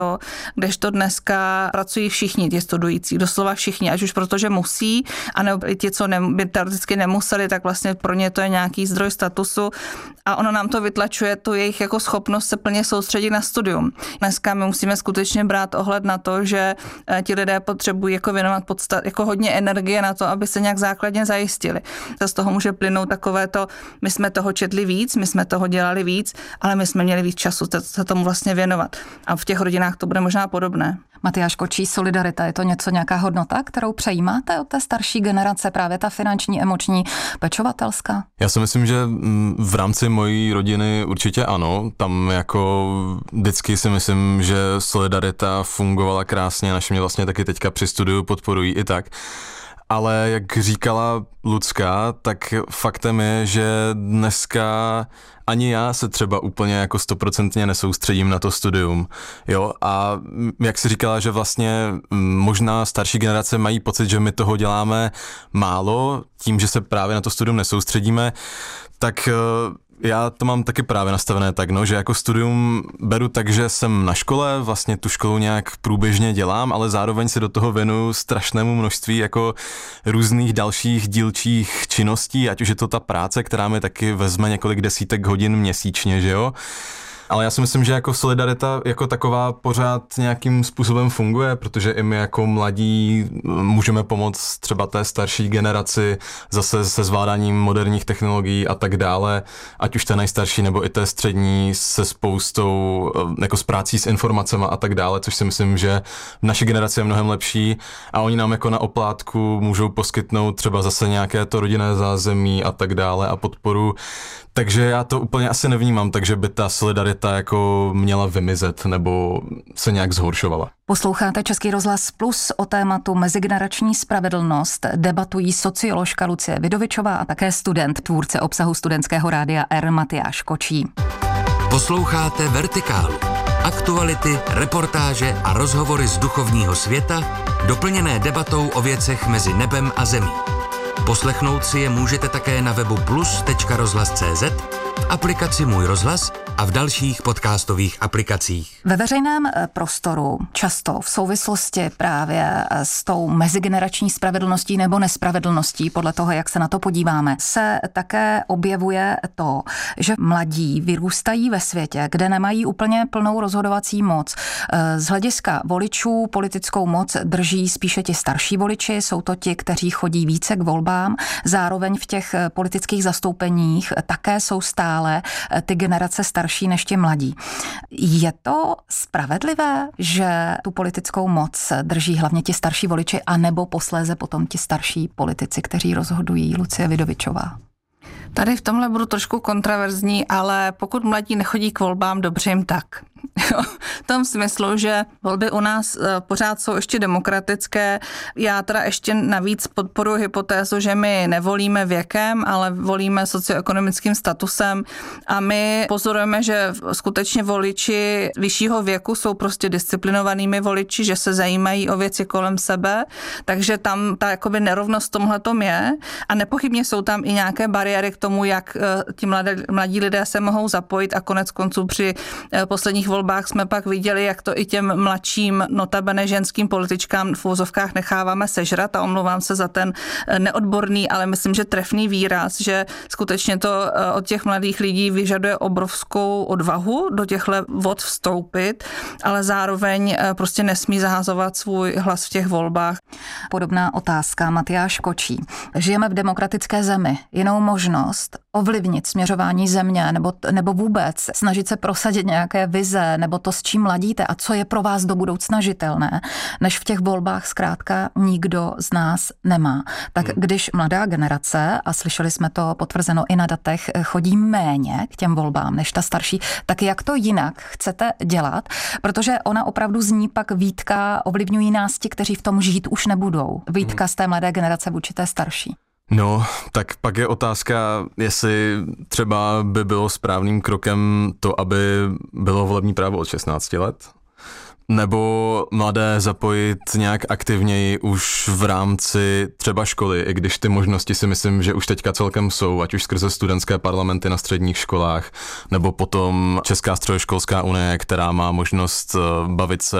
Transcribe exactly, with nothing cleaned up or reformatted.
Jo, kdežto dneska pracují všichni ti studující, doslova všichni, ať už protože musí, anebo i ti, co ne, by teoreticky nemuseli, tak vlastně pro ně to je nějaký zdroj statusu a ono nám to vytlačuje tu jejich jako schopnost se plně soustředit na studium. Dneska my musíme skutečně brát ohled na to, že ti lidé potřebují jako věnovat podstat, jako hodně energie na to, aby se nějak základně zajistili. Z toho může plynout takové to, my jsme toho četli víc, my jsme toho dělali víc, ale my jsme měli víc času se tomu vlastně věnovat. A v těch rodinách to bude možná podobné. Matyáš Kočí, solidarita, je to něco, nějaká hodnota, kterou přejímáte od té starší generace, právě ta finanční, emoční, pečovatelská? Já si myslím, že v rámci mojí rodiny určitě ano. Tam jako vždycky si myslím, že solidarita fungovala krásně, naše mě vlastně taky teďka při studiu podporují i tak. Ale jak říkala Lucka, tak faktem je, že dneska ani já se třeba úplně jako stoprocentně nesoustředím na to studium. Jo? A jak si říkala, že vlastně možná starší generace mají pocit, že my toho děláme málo, tím, že se právě na to studium nesoustředíme, tak já to mám taky právě nastavené tak, no, že jako studium beru tak, že jsem na škole, vlastně tu školu nějak průběžně dělám, ale zároveň si do toho věnuju strašnému množství jako různých dalších dílčích činností, ať už je to ta práce, která mi taky vezme několik desítek hodin měsíčně, že jo. Ale já si myslím, že jako solidarita jako taková pořád nějakým způsobem funguje, protože i my jako mladí můžeme pomoct třeba té starší generaci zase se zvládáním moderních technologií a tak dále, ať už té nejstarší nebo i té střední se spoustou jako s prací s informacemi a tak dále, což si myslím, že v naší generaci je mnohem lepší a oni nám jako na oplátku můžou poskytnout třeba zase nějaké to rodinné zázemí a tak dále a podporu. Takže já to úplně asi nevnímám, takže by ta solidarita jako měla vymizet nebo se nějak zhoršovala. Posloucháte Český rozhlas Plus, o tématu mezigenerační spravedlnost debatují socioložka Lucie Vidovičová a také student, tvůrce obsahu studentského rádia R Matyáš Kočí. Posloucháte Vertikálu. Aktuality, reportáže a rozhovory z duchovního světa, doplněné debatou o věcech mezi nebem a zemí. Poslechnout si je můžete také na webu plus tečka rozhlas tečka cé zet, v aplikaci Můj rozhlas a v dalších podcastových aplikacích. Ve veřejném prostoru často v souvislosti právě s tou mezigenerační spravedlností nebo nespravedlností, podle toho, jak se na to podíváme, se také objevuje to, že mladí vyrůstají ve světě, kde nemají úplně plnou rozhodovací moc. Z hlediska voličů politickou moc drží spíše ti starší voliči, jsou to ti, kteří chodí více k volbám, zároveň v těch politických zastoupeních také jsou stále ty generace starší než ti mladí. Je to spravedlivé, že tu politickou moc drží hlavně ti starší voliči, anebo posléze potom ti starší politici, kteří rozhodují? Lucie Vidovičová. Tady v tomhle budu trošku kontraverzní, ale pokud mladí nechodí k volbám, dobře jim tak. V tom smyslu, že volby u nás pořád jsou ještě demokratické. Já teda ještě navíc podporuji hypotézu, že my nevolíme věkem, ale volíme socioekonomickým statusem a my pozorujeme, že skutečně voliči vyššího věku jsou prostě disciplinovanými voliči, že se zajímají o věci kolem sebe, takže tam ta jakoby nerovnost v tomhletom je a nepochybně jsou tam i nějaké bariéry k tomu, jak ti mladí, mladí lidé se mohou zapojit a konec konců při posledních volbách jsme pak viděli, jak to i těm mladším, notabene ženským političkám v uvozovkách necháváme sežrat a omlouvám se za ten neodborný, ale myslím, že trefný výraz, že skutečně to od těch mladých lidí vyžaduje obrovskou odvahu do těchto vod vstoupit, ale zároveň prostě nesmí zahazovat svůj hlas v těch volbách. Podobná otázka, Matyáš Kočí. Žijeme v demokratické zemi. Jinou možnost ovlivnit směřování země nebo, nebo vůbec snažit se prosadit nějaké vize nebo to, s čím mladíte a co je pro vás do budoucna žitelné, než v těch volbách zkrátka nikdo z nás nemá. Tak když mladá generace, a slyšeli jsme to potvrzeno i na datech, chodí méně k těm volbám než ta starší, tak jak to jinak chcete dělat? Protože ona opravdu zní pak výtka, ovlivňují nás ti, kteří v tom žít už nebudou. Výtka z té mladé generace vůči té starší. No, tak pak je otázka, jestli třeba by bylo správným krokem to, aby bylo volební právo od šestnácti let. nebo mladé zapojit nějak aktivněji už v rámci třeba školy, i když ty možnosti si myslím, že už teďka celkem jsou, ať už skrze studentské parlamenty na středních školách, nebo potom Česká středoškolská unie, která má možnost bavit se